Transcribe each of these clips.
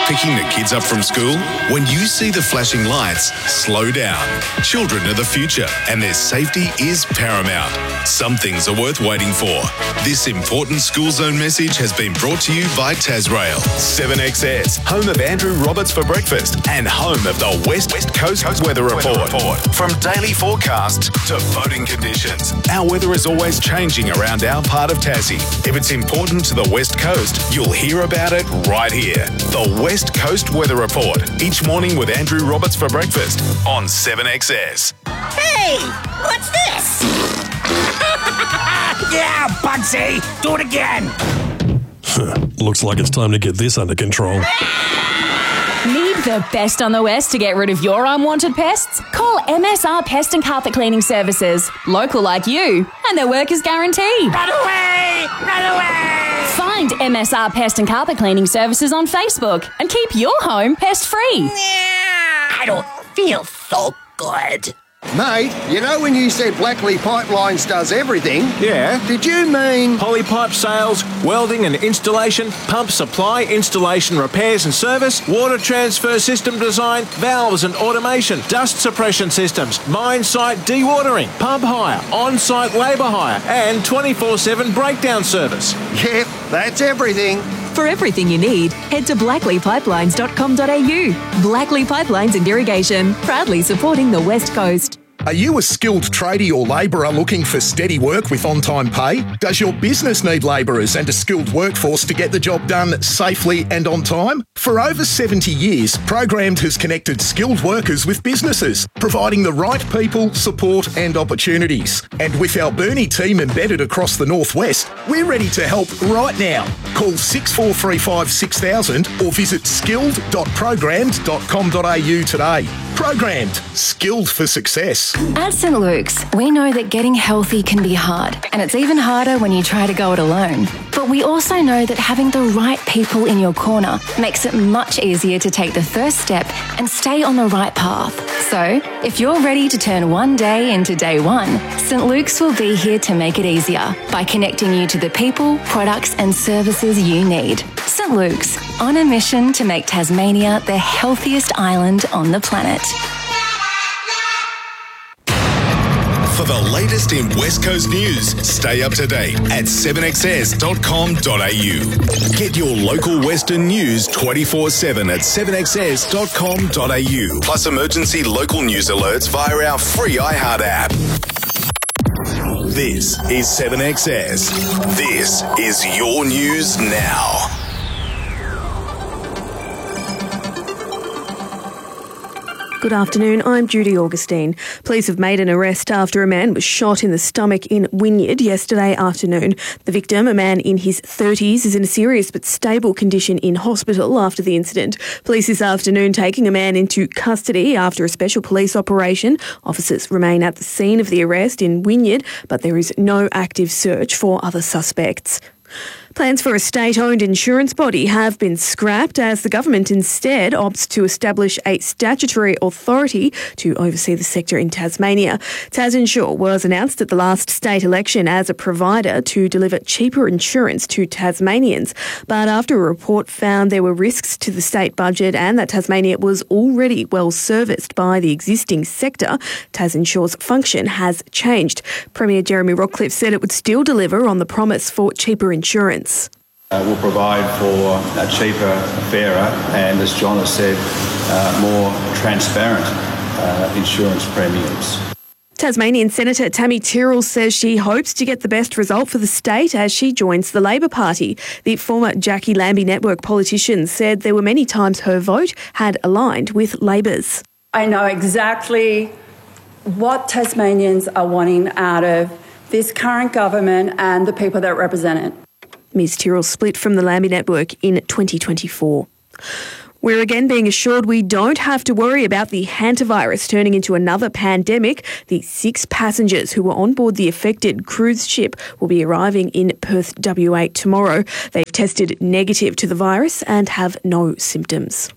Picking the kids up from school? When you see the flashing lights, slow down. Children are the future, and their safety is paramount. Some things are worth waiting for. This important school zone message has been brought to you by Tasrail. 7XS, home of Andrew Roberts for breakfast and home of the West Coast Weather Report. From daily forecast to voting conditions, our weather is always changing around our part of Tassie. If it's important to the West Coast, you'll hear about it right here. The West Coast Weather Report, each morning with Andrew Roberts for breakfast on 7XS. Hey, what's this? Yeah, Bugsy, do it again. Looks like it's time to get this under control. Need the best on the West to get rid of your unwanted pests? Call MSR Pest and Carpet Cleaning Services. Local like you, and their work is guaranteed. Run away! Run away! Find MSR Pest and Carpet Cleaning Services on Facebook and keep your home pest-free. Yeah, I don't feel so good. Mate, you know when you said Blackley Pipelines does everything? Yeah. Did you mean... Polypipe sales, welding and installation, pump supply, installation, repairs and service, water transfer system design, valves and automation, dust suppression systems, mine site dewatering, pump hire, on-site labour hire and 24/7 breakdown service? Yep, that's everything. For everything you need, head to blackleypipelines.com.au. Blackley Pipelines and Irrigation, proudly supporting the West Coast. Are you a skilled tradie or labourer looking for steady work with on-time pay? Does your business need labourers and a skilled workforce to get the job done safely and on time? For over 70 years, Programmed has connected skilled workers with businesses, providing the right people, support and opportunities. And with our Burnie team embedded across the Northwest, we're ready to help right now. Call 6435 6000 or visit skilled.programmed.com.au today. Programmed, skilled for success. At St. Luke's, we know that getting healthy can be hard, and it's even harder when you try to go it alone. But we also know that having the right people in your corner makes it much easier to take the first step and stay on the right path. So, if you're ready to turn one day into day one, St. Luke's will be here to make it easier by connecting you to the people, products and services you need. St. Luke's, on a mission to make Tasmania the healthiest island on the planet. For the latest in West Coast news, stay up to date at 7xs.com.au. Get your local Western news 24/7 at 7xs.com.au. Plus emergency local news alerts via our free iHeart app. This is 7XS. This is your news now. Good afternoon, I'm Judy Augustine. Police have made an arrest after a man was shot in the stomach in Wynyard yesterday afternoon. The victim, a man in his 30s, is in a serious but stable condition in hospital after the incident. Police this afternoon taking a man into custody after a special police operation. Officers remain at the scene of the arrest in Wynyard, but there is no active search for other suspects. Plans for a state-owned insurance body have been scrapped as the government instead opts to establish a statutory authority to oversee the sector in Tasmania. TasInsure was announced at the last state election as a provider to deliver cheaper insurance to Tasmanians. But after a report found there were risks to the state budget and that Tasmania was already well serviced by the existing sector, TasInsure's function has changed. Premier Jeremy Rockcliffe said it would still deliver on the promise for cheaper insurance. We'll provide for a cheaper, fairer and, as John has said, more transparent insurance premiums. Tasmanian Senator Tammy Tyrrell says she hopes to get the best result for the state as she joins the Labor Party. The former Jackie Lambie Network politician said there were many times her vote had aligned with Labor's. I know exactly what Tasmanians are wanting out of this current government and the people that represent it. Ms Tyrrell split from the Lambie Network in 2024. We're again being assured we don't have to worry about the hantavirus turning into another pandemic. The 6 passengers who were on board the affected cruise ship will be arriving in Perth, WA tomorrow. They've tested negative to the virus and have no symptoms.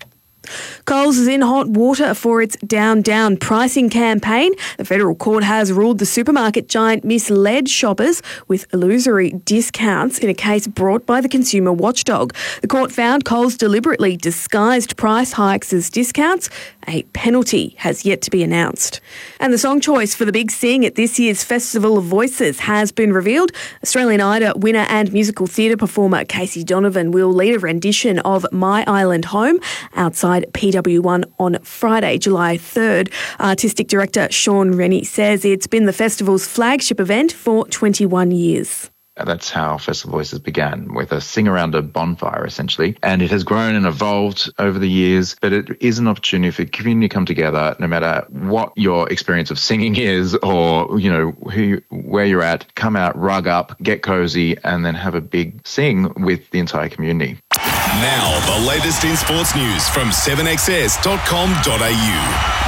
Coles is in hot water for its Down Down pricing campaign. The federal court has ruled the supermarket giant misled shoppers with illusory discounts in a case brought by the consumer watchdog. The court found Coles deliberately disguised price hikes as discounts. A penalty has yet to be announced. And the song choice for the Big Sing at this year's Festival of Voices has been revealed. Australian Idol winner and musical theatre performer Casey Donovan will lead a rendition of My Island Home outside PW1 on Friday, July 3rd. Artistic director Sean Rennie says it's been the festival's flagship event for 21 years. That's how Festival Voices began, with a sing around a bonfire, essentially. And it has grown and evolved over the years, but it is an opportunity for the community to come together, no matter what your experience of singing is or, you know, where you're at. Come out, rug up, get cozy, and then have a big sing with the entire community. Now, the latest in sports news from 7XS.com.au.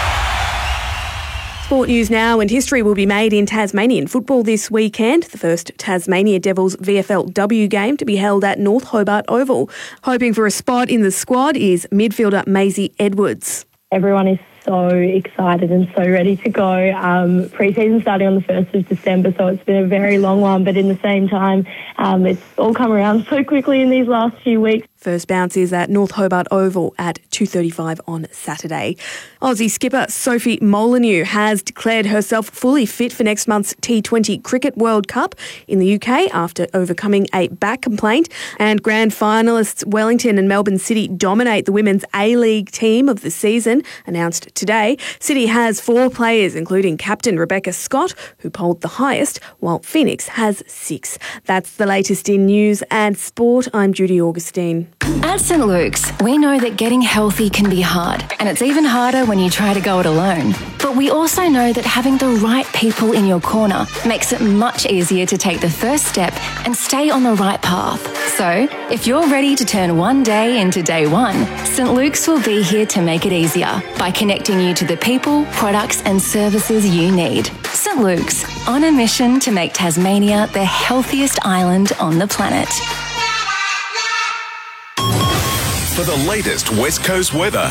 Sport news now, and history will be made in Tasmanian football this weekend. The first Tasmania Devils VFLW game to be held at North Hobart Oval. Hoping for a spot in the squad is midfielder Maisie Edwards. Everyone is so excited and so ready to go. Pre-season starting on the 1st of December, so it's been a very long one, but in the same time, it's all come around so quickly in these last few weeks. First bounce is at North Hobart Oval at 2:35 on Saturday. Aussie skipper Sophie Molineux has declared herself fully fit for next month's T20 Cricket World Cup in the UK after overcoming a back complaint. And grand finalists Wellington and Melbourne City dominate the women's A-League team of the season, announced today. City has 4 players, including captain Rebecca Scott, who polled the highest, while Phoenix has 6. That's the latest in news and sport. I'm Judy Augustine. At St. Luke's, we know that getting healthy can be hard, and it's even harder when you try to go it alone. But we also know that having the right people in your corner makes it much easier to take the first step and stay on the right path. So, if you're ready to turn one day into day one, St. Luke's will be here to make it easier by connecting you to the people, products and services you need. St. Luke's, on a mission to make Tasmania the healthiest island on the planet. For the latest West Coast weather,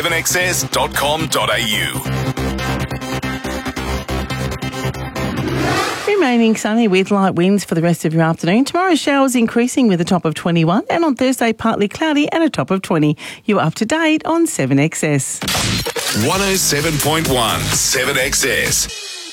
7XS.com.au. Remaining sunny with light winds for the rest of your afternoon. Tomorrow, showers increasing with a top of 21, and on Thursday, partly cloudy and a top of 20. You're up to date on 7XS. 107.1 7XS.